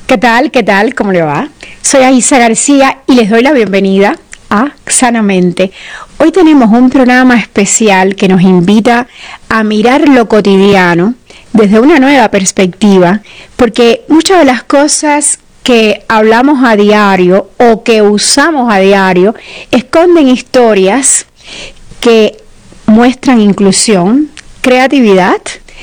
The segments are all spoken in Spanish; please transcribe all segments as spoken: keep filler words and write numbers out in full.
¿Qué tal? ¿Qué tal? ¿Cómo le va? Soy Aisa García y les doy la bienvenida a Sanamente. Hoy tenemos un programa especial que nos invita a mirar lo cotidiano desde una nueva perspectiva, porque muchas de las cosas que hablamos a diario o que usamos a diario esconden historias que muestran inclusión, creatividad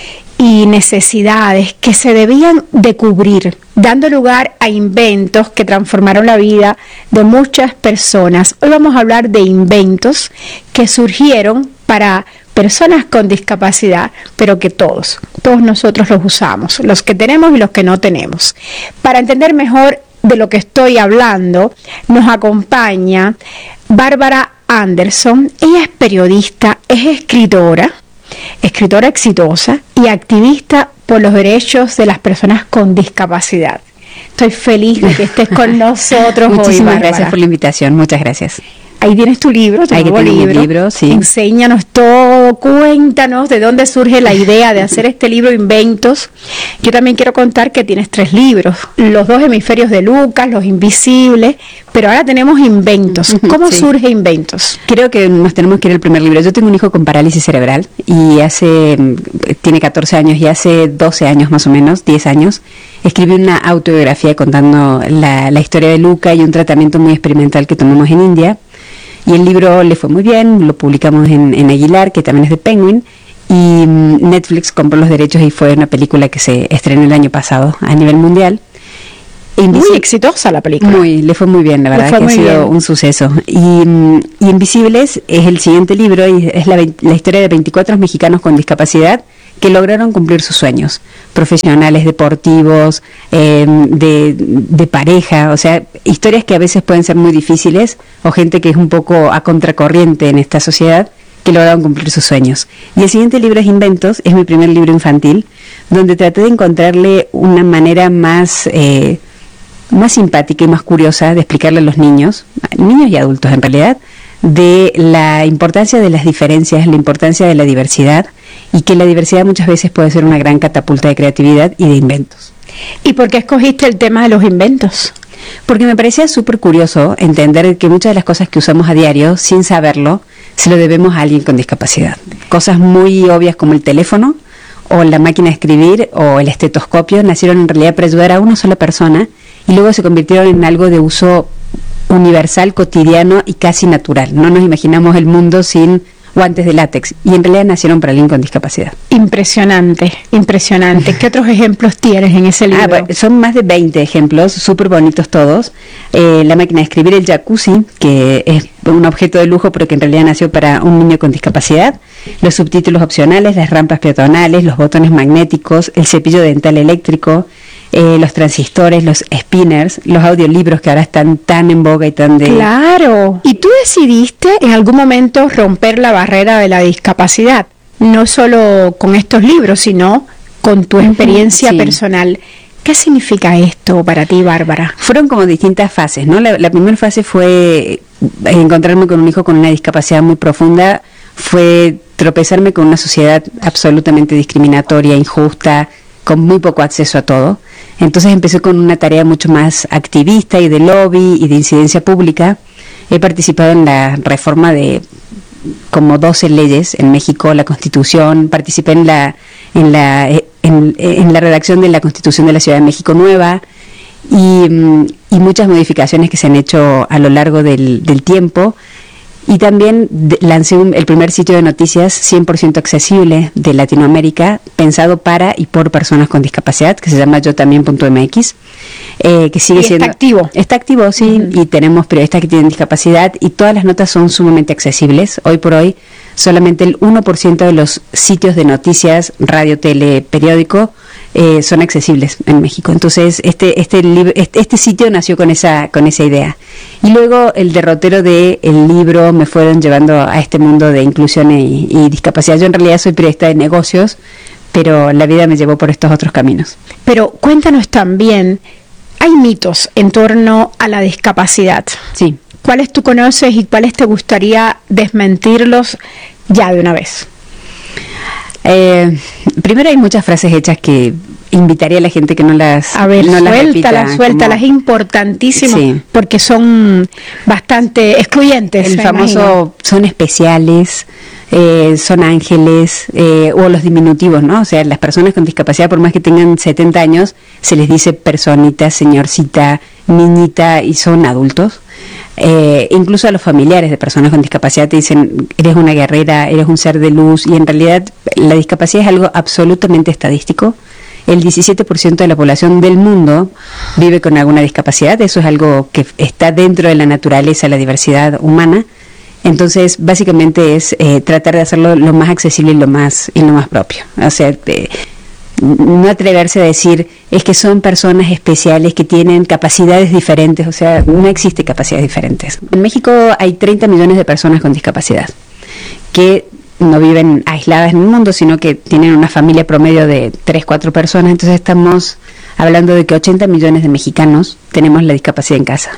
y necesidades que se debían de cubrir, dando lugar a inventos que transformaron la vida de muchas personas. Hoy vamos a hablar de inventos que surgieron para personas con discapacidad, pero que todos, todos nosotros los usamos, los que tenemos y los que no tenemos. Para entender mejor de lo que estoy hablando, nos acompaña Bárbara Anderson. Ella es periodista, es escritora, escritora exitosa y activista por los derechos de las personas con discapacidad. Estoy feliz de que estés con nosotros hoy, Muchísimas Bárbara. gracias por la invitación, muchas gracias. Ahí tienes tu libro, tu Ahí nuevo tengo mi libro. libro, sí. Enséñanos todo, cuéntanos de dónde surge la idea de hacer este libro Inventos. Yo también quiero contar que tienes tres libros, Los dos hemisferios de Lucas, Los invisibles, pero ahora tenemos Inventos. ¿Cómo Sí. surge Inventos? Creo que nos tenemos que ir al primer libro. Yo tengo un hijo con parálisis cerebral y hace, tiene catorce años y hace doce años más o menos, diez años, escribí una autobiografía contando la, la historia de Luca y un tratamiento muy experimental que tomamos en India. Y el libro le fue muy bien, lo publicamos en, en Aguilar, que también es de Penguin, y mm, Netflix compró los derechos y fue una película que se estrenó el año pasado a nivel mundial. Invisi- Muy exitosa la película. Muy, le fue muy bien, la Le verdad fue que ha muy sido bien. un suceso. Y, mm, y Invisibles es el siguiente libro y es la, vein- la historia de veinticuatro mexicanos con discapacidad que lograron cumplir sus sueños, profesionales, deportivos, eh, de, de pareja, o sea, historias que a veces pueden ser muy difíciles o gente que es un poco a contracorriente en esta sociedad que lograron cumplir sus sueños. Y el siguiente libro es Inventos, es mi primer libro infantil, donde traté de encontrarle una manera más... Eh, más simpática y más curiosa de explicarle a los niños, niños y adultos en realidad, de la importancia de las diferencias, la importancia de la diversidad y que la diversidad muchas veces puede ser una gran catapulta de creatividad y de inventos. ¿Y por qué escogiste el tema de los inventos? Porque me parecía súper curioso entender que muchas de las cosas que usamos a diario, sin saberlo, se lo debemos a alguien con discapacidad. Cosas muy obvias como el teléfono o la máquina de escribir o el estetoscopio nacieron en realidad para ayudar a una sola persona y luego se convirtieron en algo de uso universal, cotidiano y casi natural. No nos imaginamos el mundo sin guantes de látex y en realidad nacieron para alguien con discapacidad. Impresionante, impresionante. ¿Qué otros ejemplos tienes en ese libro? Ah, bueno, son más de veinte ejemplos, súper bonitos todos. Eh, la máquina de escribir, el jacuzzi, que es un objeto de lujo pero que en realidad nació para un niño con discapacidad. Los subtítulos opcionales, las rampas peatonales, los botones magnéticos, el cepillo dental eléctrico, eh, los transistores, los spinners, los audiolibros que ahora están tan en boga y tan de... Claro. ¿Y tú decidiste en algún momento romper la barrera de la discapacidad? No solo con estos libros, sino con tu experiencia Sí. personal. ¿Qué significa esto para ti, Bárbara? Fueron como distintas fases, ¿no? La, la primera fase fue encontrarme con un hijo con una discapacidad muy profunda, fue tropezarme con una sociedad absolutamente discriminatoria, injusta, con muy poco acceso a todo. Entonces empecé con una tarea mucho más activista y de lobby y de incidencia pública. He participado en la reforma de como doce leyes en México, la Constitución, participé en la en la en, en la redacción de la Constitución de la Ciudad de México Nueva y, y muchas modificaciones que se han hecho a lo largo del, del tiempo. Y también de, lancé un, el primer sitio de noticias cien por ciento accesible de Latinoamérica, pensado para y por personas con discapacidad, que se llama yo también punto m x, eh, que sigue y siendo... está activo. Está activo, sí, uh-huh. Y tenemos periodistas que tienen discapacidad y todas las notas son sumamente accesibles. Hoy por hoy, solamente el uno por ciento de los sitios de noticias, radio, tele, periódico, eh, son accesibles en México. Entonces, este este, este este sitio nació con esa con esa idea. Y luego el derrotero de el libro me fueron llevando a este mundo de inclusión y, y discapacidad. Yo en realidad soy periodista de negocios, pero la vida me llevó por estos otros caminos. Pero cuéntanos también, hay mitos en torno a la discapacidad. Sí. ¿Cuáles tú conoces y cuáles te gustaría desmentirlos ya de una vez? Eh, primero hay muchas frases hechas que invitaría a la gente que no las A ver, no las suéltalas, repita, suéltalas, es como importantísimo, Sí. porque son bastante excluyentes. el me famoso imagino. son especiales, eh, son ángeles, eh, o los diminutivos, ¿no? O sea, las personas con discapacidad, por más que tengan setenta años, se les dice personita, señorcita, niñita, y son adultos. Eh, incluso a los familiares de personas con discapacidad te dicen, eres una guerrera, eres un ser de luz, y en realidad la discapacidad es algo absolutamente estadístico. El diecisiete por ciento de la población del mundo vive con alguna discapacidad, eso es algo que está dentro de la naturaleza, la diversidad humana. Entonces, básicamente es eh, tratar de hacerlo lo más accesible y lo más, y lo más propio. O sea, eh, no atreverse a decir, es que son personas especiales que tienen capacidades diferentes, o sea, no existe capacidades diferentes. En México hay treinta millones de personas con discapacidad, que no viven aisladas en el mundo, sino que tienen una familia promedio de tres, cuatro personas. Entonces estamos hablando de que ochenta millones de mexicanos tenemos la discapacidad en casa.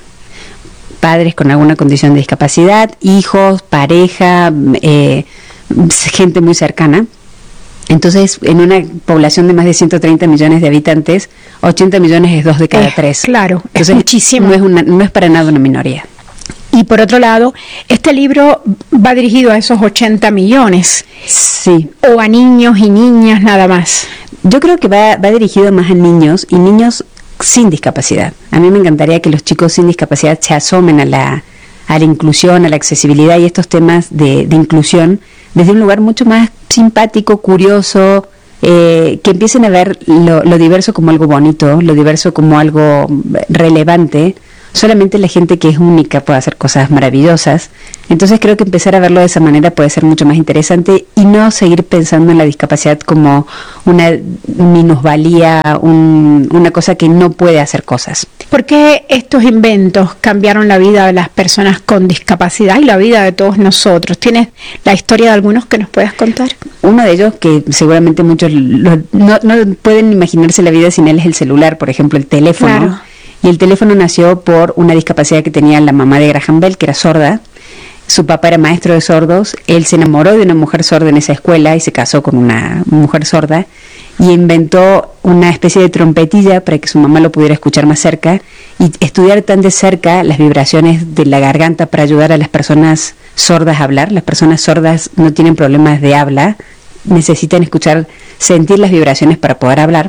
Padres con alguna condición de discapacidad, hijos, pareja, eh, gente muy cercana. Entonces, en una población de más de ciento treinta millones de habitantes, ochenta millones es dos de cada Eh, tres. claro, Entonces, es muchísimo. No es, una, no es para nada una minoría. Y por otro lado, este libro va dirigido a esos ochenta millones, Sí. o a niños y niñas nada más. Yo creo que va, va dirigido más a niños y niños sin discapacidad. A mí me encantaría que los chicos sin discapacidad se asomen a la, a la inclusión, a la accesibilidad y estos temas de, de inclusión desde un lugar mucho más simpático, curioso, eh, que empiecen a ver lo, lo diverso como algo bonito, lo diverso como algo relevante. Solamente la gente que es única puede hacer cosas maravillosas. Entonces creo que empezar a verlo de esa manera puede ser mucho más interesante y no seguir pensando en la discapacidad como una minusvalía, un, una cosa que no puede hacer cosas. ¿Por qué estos inventos cambiaron la vida de las personas con discapacidad y la vida de todos nosotros? ¿Tienes la historia de algunos que nos puedas contar? Uno de ellos, que seguramente muchos lo, no, no pueden imaginarse la vida sin él, es el celular, por ejemplo, el teléfono. Claro. Y el teléfono nació por una discapacidad que tenía la mamá de Graham Bell, que era sorda. Su papá era maestro de sordos. Él se enamoró de una mujer sorda en esa escuela y se casó con una mujer sorda. Y inventó una especie de trompetilla para que su mamá lo pudiera escuchar más cerca y estudiar tan de cerca las vibraciones de la garganta para ayudar a las personas sordas a hablar. Las personas sordas no tienen problemas de habla, necesitan escuchar, sentir las vibraciones para poder hablar.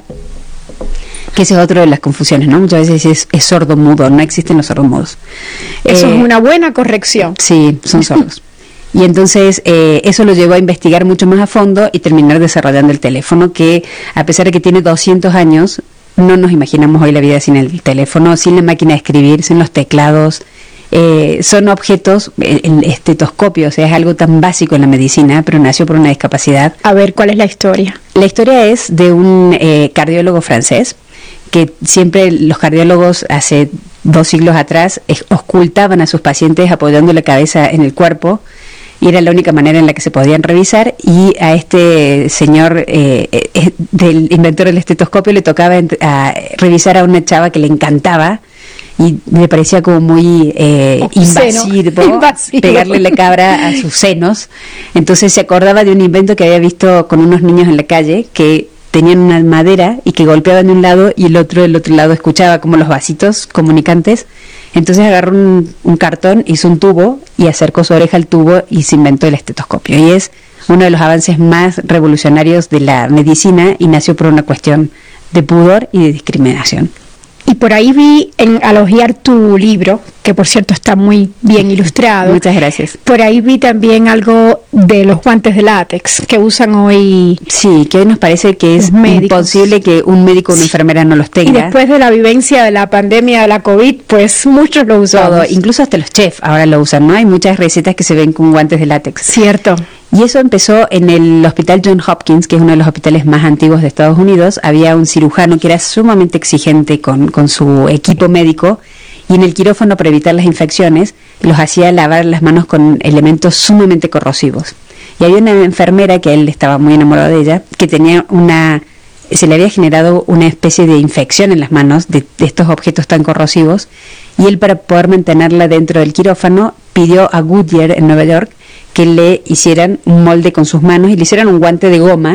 Que esa es otra de las confusiones, ¿no? Muchas veces es, es sordo-mudo, no existen los sordomudos. Eso Eh, es una buena corrección. Sí, son sordos. Y entonces eh, eso lo llevó a investigar mucho más a fondo y terminar desarrollando el teléfono, que a pesar de que tiene doscientos años, no nos imaginamos hoy la vida sin el teléfono, sin la máquina de escribir, sin los teclados. Eh, son objetos, el, el estetoscopio, o sea, es algo tan básico en la medicina, pero nació por una discapacidad. A ver, ¿cuál es la historia? La historia es de un eh, cardiólogo francés, que siempre los cardiólogos hace dos siglos atrás es, ocultaban a sus pacientes apoyando la cabeza en el cuerpo, y era la única manera en la que se podían revisar, y a este señor eh, eh, del inventor del estetoscopio le tocaba ent- a revisar a una chava que le encantaba y me parecía como muy eh, Obsceno, invasivo, invasivo. pegarle la cabra a sus senos. Entonces se acordaba de un invento que había visto con unos niños en la calle, que tenían una madera y que golpeaban de un lado y el otro del otro lado escuchaba como los vasitos comunicantes. Entonces agarró un, un cartón, hizo un tubo y acercó su oreja al tubo y se inventó el estetoscopio. Y es uno de los avances más revolucionarios de la medicina y nació por una cuestión de pudor y de discriminación. Y por ahí vi, en, al hojear tu libro, que por cierto está muy bien ilustrado. Muchas gracias. Por ahí vi también algo de los guantes de látex que usan hoy. Sí, que hoy nos parece que es Los médicos. imposible que un médico o una enfermera no los Y tenga. después de la vivencia de la pandemia de la COVID, pues muchos lo usamos. Todo, incluso hasta los chefs ahora lo usan, ¿no? Hay muchas recetas que se ven con guantes de látex. Cierto. Y eso empezó en el Hospital John Hopkins, que es uno de los hospitales más antiguos de Estados Unidos. Había un cirujano que era sumamente exigente con, con su equipo médico, y en el quirófano, para evitar las infecciones, los hacía lavar las manos con elementos sumamente corrosivos. Y había una enfermera, que él estaba muy enamorado de ella, que tenía una... se le había generado una especie de infección en las manos de, de estos objetos tan corrosivos, y él, para poder mantenerla dentro del quirófano, pidió a Goodyear en Nueva York que le hicieran un molde con sus manos y le hicieran un guante de goma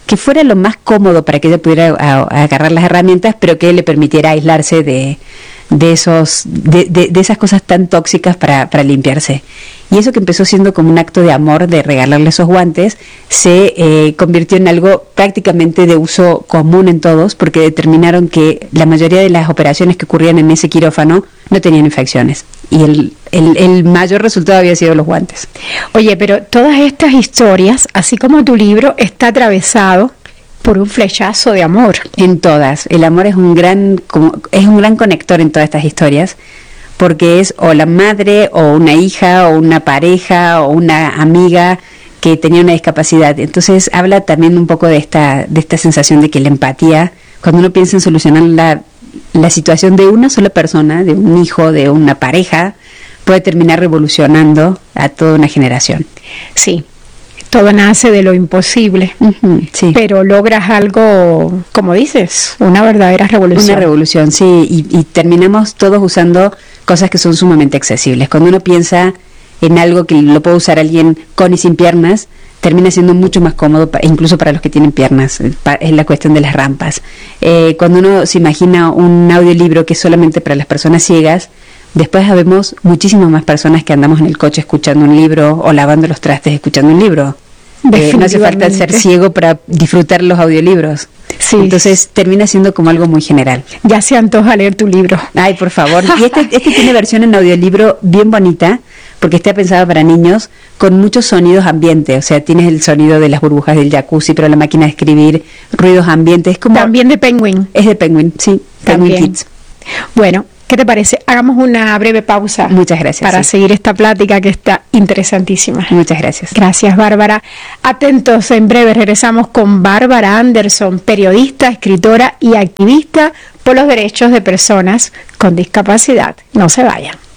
que fuera lo más cómodo para que ella pudiera a, a agarrar las herramientas, pero que le permitiera aislarse de, de esos de, de, de esas cosas tan tóxicas para, para limpiarse. Y eso que empezó siendo como un acto de amor de regalarle esos guantes se eh, convirtió en algo prácticamente de uso común en todos, porque determinaron que la mayoría de las operaciones que ocurrían en ese quirófano no tenían infecciones. Y el, el, el mayor resultado había sido los guantes. Oye, pero todas estas historias, así como tu libro, está atravesado por un flechazo de amor. En todas. El amor es un gran, como, es un gran conector en todas estas historias, porque es o la madre, o una hija, o una pareja, o una amiga que tenía una discapacidad. Entonces habla también un poco de esta, de esta sensación de que la empatía, cuando uno piensa en solucionar la, la situación de una sola persona, de un hijo, de una pareja, puede terminar revolucionando a toda una generación. Sí. Todo nace de lo imposible, uh-huh, sí. Pero logras algo, como dices, una verdadera revolución. Una revolución, sí, y, y terminamos todos usando cosas que son sumamente accesibles. Cuando uno piensa en algo que lo puede usar alguien con y sin piernas, termina siendo mucho más cómodo, incluso para los que tienen piernas, es la cuestión de las rampas. Eh, cuando uno se imagina un audiolibro que es solamente para las personas ciegas, después vemos muchísimas más personas que andamos en el coche escuchando un libro o lavando los trastes escuchando un libro. Eh, no hace falta ser ciego para disfrutar los audiolibros. Sí. Entonces termina siendo como algo muy general. Ya se antoja leer tu libro. Ay, por favor. Y este, este tiene versión en audiolibro bien bonita, porque está pensado para niños, con muchos sonidos ambientes. O sea, tienes el sonido de las burbujas del jacuzzi, pero la máquina de escribir, ruidos ambientes. Como también de Penguin. Es de Penguin, sí. También. Penguin Kids. Bueno, ¿qué te parece? Hagamos una breve pausa. Muchas gracias. Para sí. seguir esta plática que está interesantísima. Muchas gracias. Gracias, Bárbara. Atentos, en breve regresamos con Bárbara Anderson, periodista, escritora y activista por los derechos de personas con discapacidad. No se vayan.